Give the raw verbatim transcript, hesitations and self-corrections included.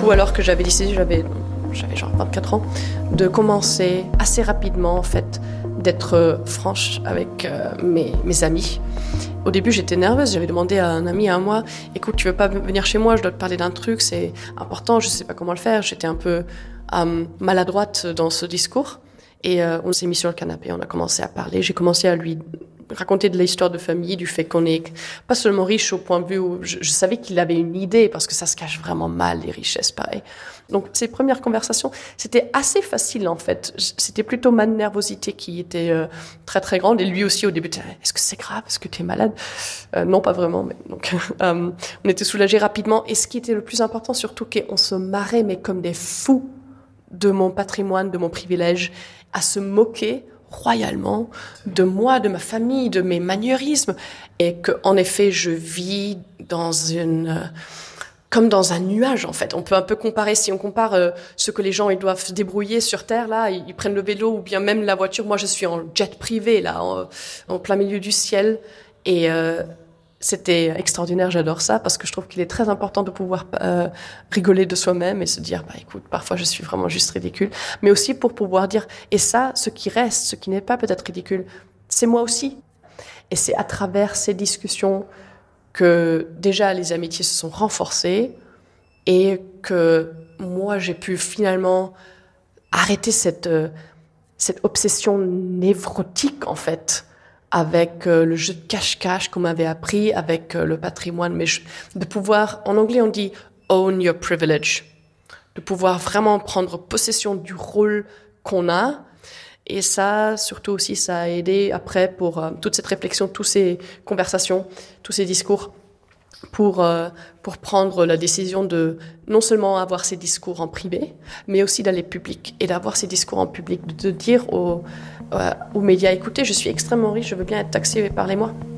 coup, alors que j'avais décidé, j'avais, j'avais genre vingt-quatre ans, de commencer assez rapidement, en fait, d'être franche avec euh, mes, mes amis. Au début, j'étais nerveuse. J'avais demandé à un ami à moi, écoute, tu veux pas venir chez moi, je dois te parler d'un truc, c'est important, je sais pas comment le faire. J'étais un peu euh, maladroite dans ce discours. Et euh, on s'est mis sur le canapé, on a commencé à parler. J'ai commencé à lui raconter de l'histoire de famille, du fait qu'on est pas seulement riche au point de vue où je, je savais qu'il avait une idée, parce que ça se cache vraiment mal, les richesses, pareil. Donc, ces premières conversations, c'était assez facile, en fait. C'était plutôt ma nervosité qui était euh, très, très grande. Et lui aussi, au début, est-ce que c'est grave? Est-ce que tu es malade? euh, Non, pas vraiment. Mais donc, euh, on était soulagés rapidement. Et ce qui était le plus important, surtout, qu'on se marrait, mais comme des fous, de mon patrimoine, de mon privilège, à se moquer royalement de moi, de ma famille, de mes maniérismes. Et qu'en effet, je vis dans une... Euh, comme dans un nuage, en fait. On peut un peu comparer, si on compare euh, ce que les gens ils doivent se débrouiller sur Terre, là, ils, ils prennent le vélo ou bien même la voiture. Moi, je suis en jet privé, là, en, en plein milieu du ciel. Et euh, c'était extraordinaire, j'adore ça, parce que je trouve qu'il est très important de pouvoir euh, rigoler de soi-même et se dire, bah écoute, parfois je suis vraiment juste ridicule. Mais aussi pour pouvoir dire, et ça, ce qui reste, ce qui n'est pas peut-être ridicule, c'est moi aussi. Et c'est à travers ces discussions que déjà les amitiés se sont renforcées et que moi j'ai pu finalement arrêter cette, euh, cette obsession névrotique en fait avec euh, le jeu de cache-cache qu'on m'avait appris, avec euh, le patrimoine, mais je, de pouvoir, en anglais on dit « own your privilege », de pouvoir vraiment prendre possession du rôle qu'on a. Et ça, surtout aussi, ça a aidé après pour euh, toute cette réflexion, toutes ces conversations, tous ces discours, pour euh, pour prendre la décision de non seulement avoir ces discours en privé, mais aussi d'aller public et d'avoir ces discours en public, de, de dire aux, euh, aux médias, écoutez, je suis extrêmement riche, je veux bien être taxé, parlez-moi.